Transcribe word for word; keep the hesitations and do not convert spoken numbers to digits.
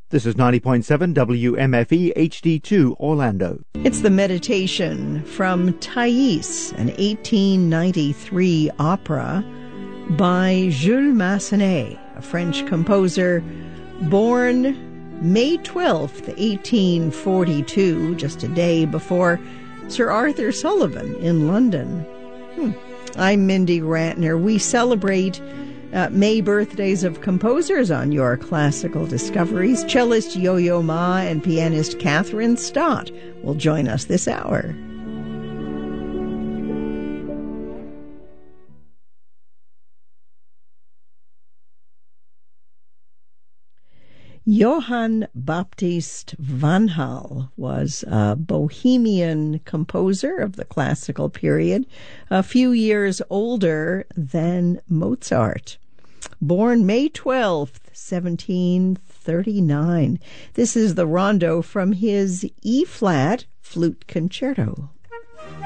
This is ninety point seven W M F E H D two Orlando. It's the Meditation from Thais, an eighteen ninety-three opera by Jules Massenet, a French composer born May twelfth, eighteen forty-two, just a day before Sir Arthur Sullivan in London. Hmm. I'm Mindy Rantner. We celebrate Uh, May birthdays of composers on your Classical Discoveries. Cellist Yo-Yo Ma and pianist Catherine Stott will join us this hour. Johann Baptist van Hal was a Bohemian composer of the classical period, a few years older than Mozart. Born May twelfth, seventeen thirty-nine. This is the rondo from his E-flat flute concerto.